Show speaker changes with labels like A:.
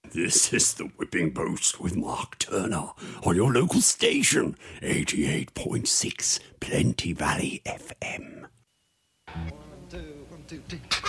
A: This is the Whipping Post with Mark Turner on your local station, 88.6 Plenty Valley FM.
B: 1, 2, 1, 2, 3.